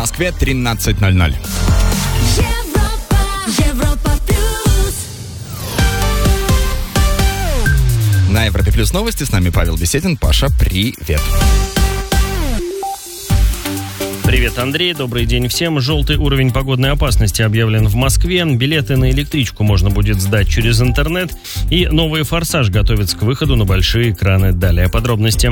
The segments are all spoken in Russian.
Москве 13:00. На Европе Плюс новости. С нами Павел Беседин. Паша, привет. Привет, Андрей. Добрый день всем. Желтый уровень погодной опасности объявлен в Москве. Билеты на электричку можно будет сдать через интернет. И новый «Форсаж» готовится к выходу на большие экраны. Далее подробности.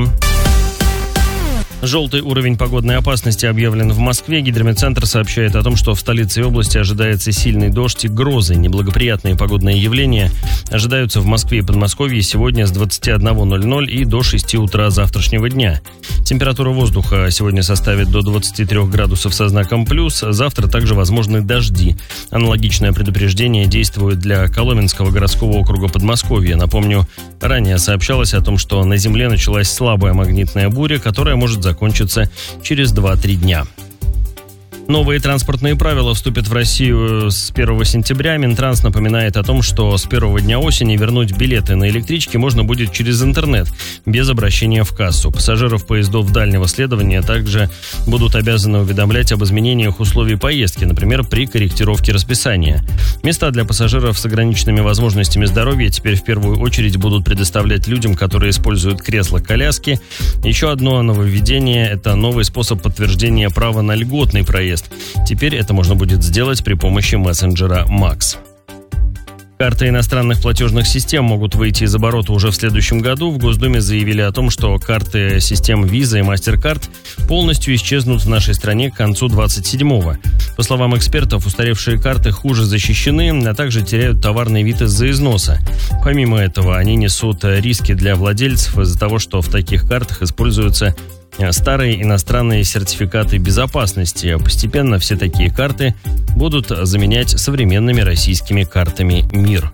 Желтый уровень погодной опасности объявлен в Москве. Гидрометцентр сообщает о том, что в столице и области ожидается сильный дождь и грозы. Неблагоприятные погодные явления ожидаются в Москве и Подмосковье сегодня с 21:00 и до 6 утра завтрашнего дня. Температура воздуха сегодня составит до 23 градусов со знаком плюс. Завтра также возможны дожди. Аналогичное предупреждение действует для Коломенского городского округа Подмосковья. Напомню, ранее сообщалось о том, что на Земле началась слабая магнитная буря, которая может закончится через 2-3 дня. Новые транспортные правила вступят в Россию с 1 сентября. Минтранс напоминает о том, что с первого дня осени вернуть билеты на электрички можно будет через интернет, без обращения в кассу. Пассажиров поездов дальнего следования также будут обязаны уведомлять об изменениях условий поездки, например, при корректировке расписания. Места для пассажиров с ограниченными возможностями здоровья теперь в первую очередь будут предоставлять людям, которые используют кресла-коляски. Еще одно нововведение – это новый способ подтверждения права на льготный проезд. Теперь это можно будет сделать при помощи мессенджера Max. Карты иностранных платежных систем могут выйти из оборота уже в следующем году. В Госдуме заявили о том, что карты систем Visa и MasterCard полностью исчезнут в нашей стране к концу 27-го. По словам экспертов, устаревшие карты хуже защищены, а также теряют товарный вид из-за износа. Помимо этого, они несут риски для владельцев из-за того, что в таких картах используются старые иностранные сертификаты безопасности. Постепенно все такие карты будут заменять современными российскими картами МИР.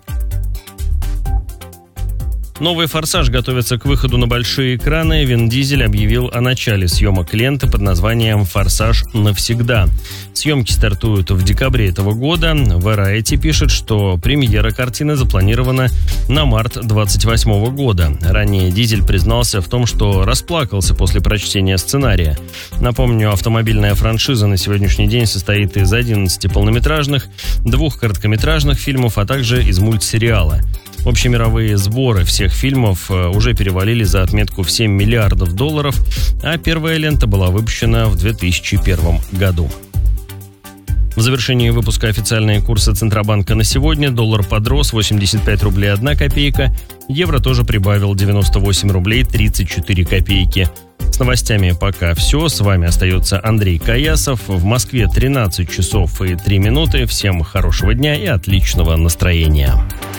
Новый «Форсаж» готовится к выходу на большие экраны. Вин Дизель объявил о начале съемок ленты под названием «Форсаж навсегда». Съемки стартуют в декабре этого года. Variety пишет, что премьера картины запланирована на март 2028 года. Ранее Дизель признался в том, что расплакался после прочтения сценария. Напомню, автомобильная франшиза на сегодняшний день состоит из 11 полнометражных, 2 короткометражных фильмов, а также из мультсериала. Общемировые сборы всех фильмов уже перевалили за отметку в $7 миллиардов, а первая лента была выпущена в 2001 году. В завершении выпуска официальные курсы Центробанка на сегодня. Доллар подрос 85 рублей 1 копейка. Евро тоже прибавил 98 рублей 34 копейки. С новостями пока все. С вами остается Андрей Каясов. В Москве 13 часов и 3 минуты. Всем хорошего дня и отличного настроения.